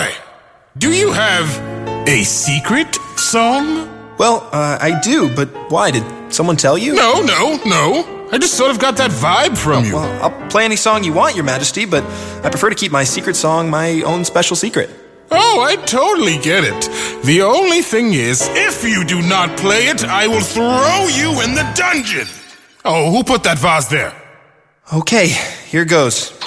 Boy, do you have a secret song? Well, I do, but why? Did someone tell you? No. I just sort of got that vibe from you. Well, I'll play any song you want, Your Majesty, but I prefer to keep my secret song my own special secret. Oh, I totally get it. The only thing is, if you do not play it, I will throw you in the dungeon. Oh, who put that vase there? Okay, here goes.